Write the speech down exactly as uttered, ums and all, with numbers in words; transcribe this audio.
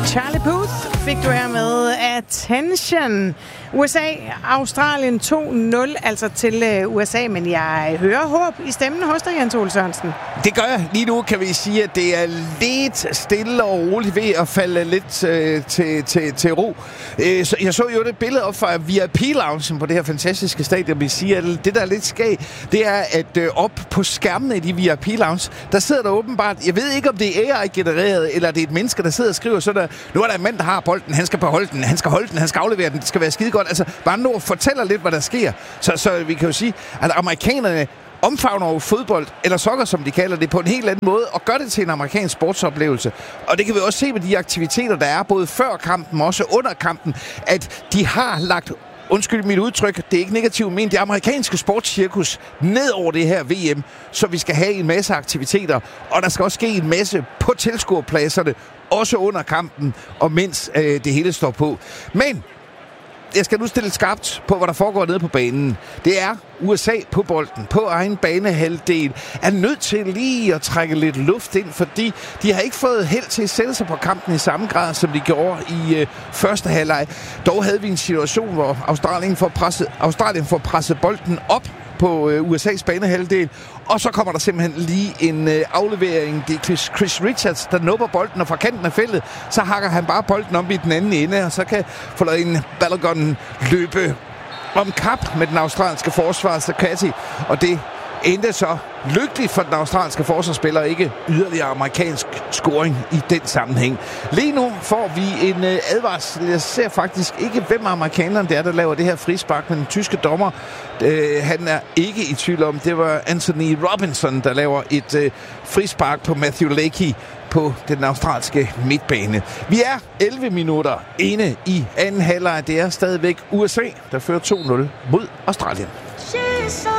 Charlie Puth fik du her med Attention. U S A, Australien to nul, altså til U S A, men jeg hører håb i stemmen hos dig, Jens Ole Sørensen. Det gør jeg. Lige nu kan vi sige, at det er lidt stille og roligt ved at falde lidt øh, til, til, til ro. Øh, så jeg så jo det billede op fra V I P-loungen på det her fantastiske stadion. Vi siger, at det, der er lidt skæg, det er, at øh, op på skærmene i de V I P-lounge, der sidder der åbenbart, jeg ved ikke, om det er A I-genereret, eller det er et menneske, der sidder og skriver, så der, nu er der en mand, der har bolden, han skal beholde den, han skal holde den, han skal aflevere den, det skal være skide godt. Altså, bare nu fortæller lidt, hvad der sker. Så, så vi kan jo sige, at amerikanerne omfavner jo fodbold, eller soccer, som de kalder det, på en helt anden måde, og gør det til en amerikansk sportsoplevelse. Og det kan vi også se med de aktiviteter, der er, både før kampen og også under kampen, at de har lagt, undskyld mit udtryk, det er ikke negativt, men det amerikanske sportscirkus ned over det her V M, så vi skal have en masse aktiviteter, og der skal også ske en masse på tilskuerpladserne, også under kampen, og mens øh, det hele står på. Men jeg skal nu stille skarpt på, hvad der foregår nede på banen. Det er U S A på bolden, på egen banehalvdel, er nødt til lige at trække lidt luft ind, fordi de har ikke fået held til at sætte sig på kampen i samme grad, som de gjorde i øh, første halvleg. Dog havde vi en situation, hvor Australien får presset, Australien får presset bolden op på øh, U S A's banehalvdel, og så kommer der simpelthen lige en øh, aflevering. Det er Chris, Chris Richards, der nupper bolden, og fra kanten af feltet, så hakker han bare bolden om i den anden ende, og så kan Folarin Balogun løbe om kap med den australske forsvar, Sakati, og det endte så lykkeligt for den australske forsvarsspiller, ikke yderligere amerikansk scoring i den sammenhæng. Lige nu får vi en øh, advarsel. Jeg ser faktisk ikke, hvem amerikanerne det er, der laver det her frispark, men den tyske dommer, øh, han er ikke i tvivl om. Det var Anthony Robinson, der laver et øh, frispark på Matthew Leakey på den australske midtbane. Vi er elleve minutter inde i anden halvleg. Det er stadigvæk U S A, der fører to nul mod Australien.